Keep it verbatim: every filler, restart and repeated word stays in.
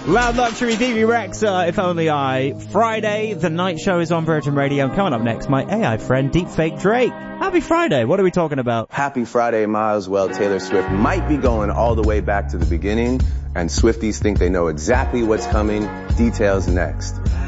Loud Luxury, B B Rexa, If Only I. Friday, the night show is on Virgin Radio. And coming up next, my A I friend, Deepfake Drake. Happy Friday. What are we talking about? Happy Friday, Miles. Well, Taylor Swift might be going all the way back to the beginning, and Swifties think they know exactly what's coming. Details next.